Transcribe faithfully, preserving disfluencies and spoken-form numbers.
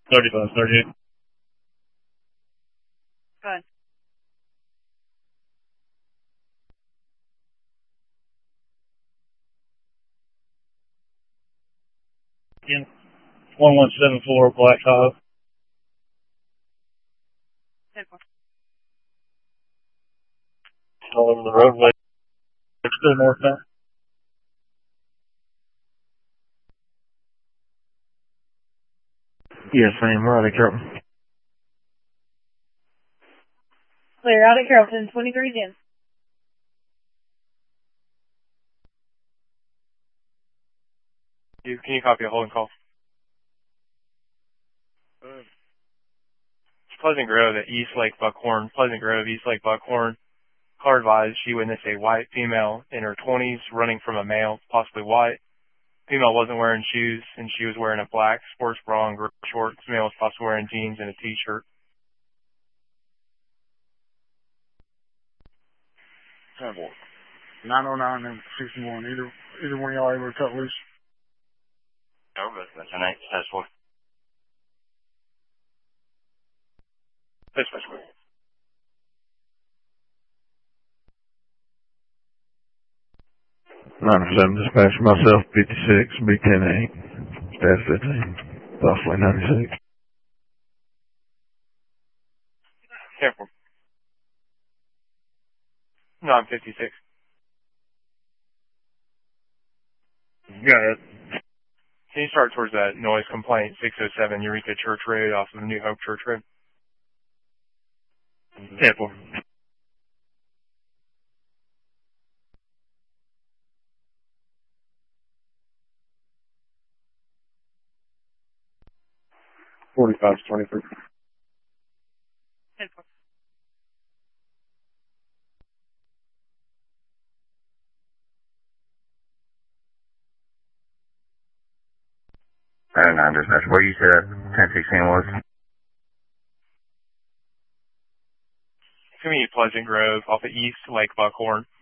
thirty-five, thirty-eight. Go ahead. Yeah. one one seven four Black Hog. ten four. All over the roadway. It's still north now. Yes, I am. We're out of Carrollton. Clear out at Carrollton, twenty-three ten. You, can you copy a holding call? Uh, Pleasant Grove at East Lake Buckhorn. Pleasant Grove, East Lake Buckhorn. Car advised she witnessed a white female in her twenties running from a male, possibly white. Female wasn't wearing shoes, and she was wearing a black sports bra and gray shorts. Male was possibly wearing jeans and a t-shirt. nine oh nine and sixty-one. Either either one of y'all able to cut loose? No, but that's an eight. That's what. This way. nine oh seven dispatch, myself, fifty-six, B ten eight, staff fifteen, possibly ninety-six. Careful. No, I'm fifty-six. Got it. Can you start towards that noise complaint, six oh seven Eureka Church Road off of New Hope Church Road? Careful. forty-five, twenty-three. ten four. nine oh nine dispatch. Where you said ten sixteen was? It's going to be Pleasant Grove off of East Lake Buckhorn.